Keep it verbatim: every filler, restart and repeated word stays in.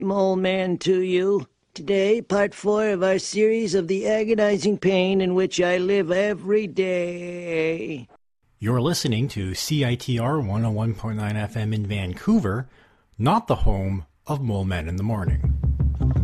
Mole Man to you. Today, part four of our series of the agonizing pain in which I live every day. You're listening to C I T R one oh one point nine F M in Vancouver, not the home of Mole Man in the Morning.